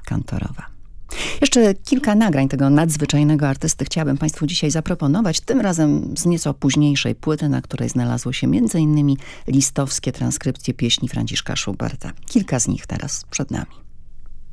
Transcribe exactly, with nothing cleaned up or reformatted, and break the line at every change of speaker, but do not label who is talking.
kantorowa. Jeszcze kilka nagrań tego nadzwyczajnego artysty chciałabym Państwu dzisiaj zaproponować, tym razem z nieco późniejszej płyty, na której znalazło się między innymi listowskie transkrypcje pieśni Franciszka Schuberta. Kilka z nich teraz przed nami.